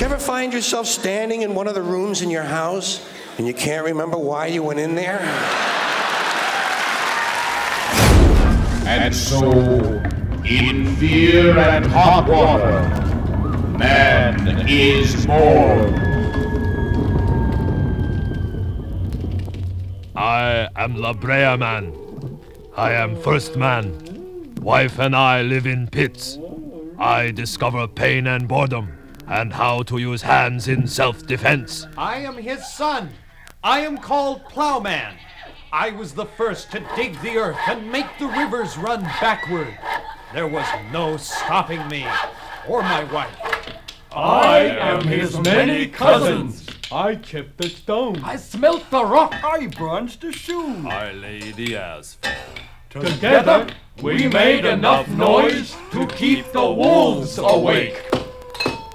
Do you ever find yourself standing in one of the rooms in your house and you can't remember why you went in there? And so, in fear and hot water, man is born. I am La Brea Man. I am first man. Wife and I live in pits. I discover pain and boredom, and how to use hands in self-defense. I am his son. I am called Plowman. I was the first to dig the earth and make the rivers run backward. There was no stopping me, or my wife. I am his many cousins. I chipped the stone. I smelt the rock. I bronzed the shoe. I lay the asphalt. Together, we made enough noise to keep the wolves awake.